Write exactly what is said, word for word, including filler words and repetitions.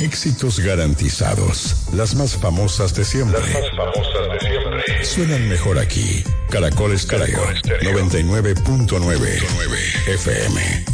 Éxitos garantizados. Las más famosas de siempre. Las más famosas de siempre. Suenan mejor aquí. Caracol Estéreo. noventa y nueve punto nueve F M.